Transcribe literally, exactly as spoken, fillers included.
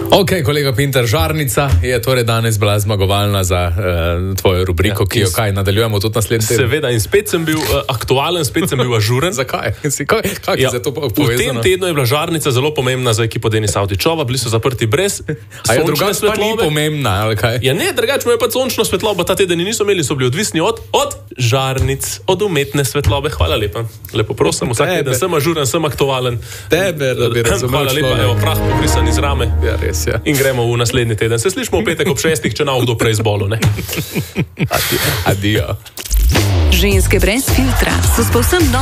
Ok, kolega Pintar, žarnica je torej danes bila zmagovalna za uh, tvojo rubriko, ja, ki jo kaj nadaljujemo tudi naslednji teden. Seveda, in spet sem bil uh, aktualen, spet sem bil ažuren. Zakaj? Kaj, kaj ja, je za to povezano? V tem tednu je bila žarnica zelo pomembna za ekipo Denis Avdićova, bili so zaprti brez sončne svetlobe. A je drugače pa ni pomembna, ali kaj? Ja ne, drugače mu je pa sončno svetlobo ta teden niso imeli, so bili odvisni od, od žarnic, od umetne svetlobe. Hvala lepa. Lepo prosim, vsak teden sem ažuren, sem aktualen. Tebe, da bi razumel. Hvala lepa, evo, prah pobrisan iz rame. Ja, res, ja. In gremo v naslednji teden. Se slišimo v petek ob šestih, če nam kdo prej zbolu, ne? Adijo. Ženske brez filtra so s povsem